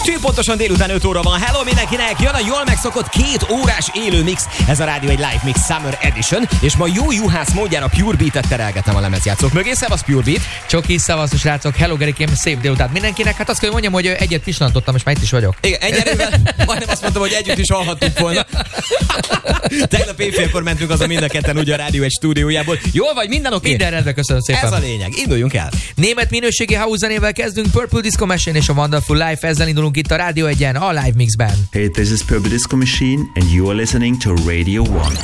Pontosan délután 5 óra van. Hello mindenkinek! Jön a jól megszokott 2 órás élő mix. Ez a rádió egy Live Mix Summer Edition, és ma jó juhász módjára Pure Beat-et terelgetem a lemezjátszók mögé. Szevasz Pure Beat! Csoki, szavazos srácok, hello Gerikém, szép délután mindenkinek. Hát azt kell, hogy mondjam, hogy egyet pislantottam, és már itt is vagyok. Igen, egyenlővel majdnem azt mondtam, hogy együtt is hallhattuk volna. Tegnap éjfélkor mentünk azon mind a ketten ugye a rádió egy stúdiójából. Jól vagy? Minden oké? Minden rendben, köszönöm szépen. Ez a lényeg. Induljunk el. Német minőségi house zenével kezdünk, Purple Disco Machine és a Wonderful Life. Ezzel indulunk itt a Rádió Egyen, a Live Mixben. Hey, this is Purple Disco Machine and you are listening to Radio 1.